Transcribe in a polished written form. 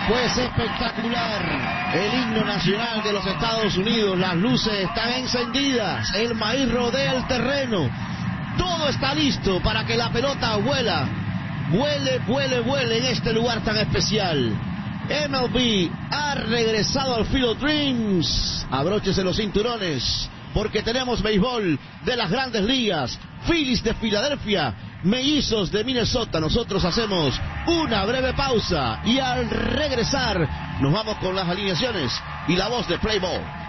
Pues espectacular, el himno nacional de los Estados Unidos, las luces están encendidas, el maíz rodea el terreno, todo está listo para que la pelota vuele en este lugar tan especial. MLB ha regresado al Field of Dreams, abróchese los cinturones, porque tenemos béisbol de las grandes ligas, Phillies de Filadelfia, Mellizos de Minnesota. Nosotros hacemos una breve pausa y al regresar nos vamos con las alineaciones y la voz de Play Ball.